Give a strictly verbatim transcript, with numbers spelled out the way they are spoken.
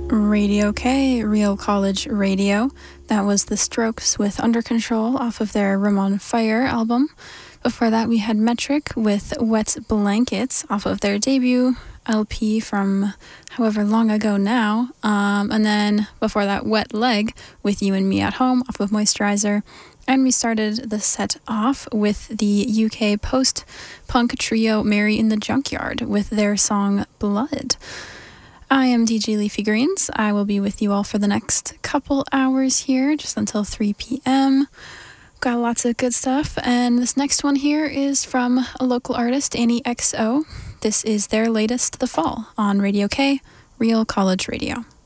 Radio K, Real College Radio. That was The Strokes with Under Control off of their Room on Fire album. Before that, we had Metric with Wet Blankets off of their debut L P from however long ago now. Um, and then before that, Wet Leg with You and Me at Home off of Moisturizer. And we started the set off with the U K post-punk trio Mary in the Junkyard with their song Blood. I am D J Leafy Greens. I will be with you all for the next couple hours here, just until three p.m. Got lots of good stuff. And this next one here is from a local artist, Annie X O. This is their latest, The Fall, on Radio K, Real College Radio.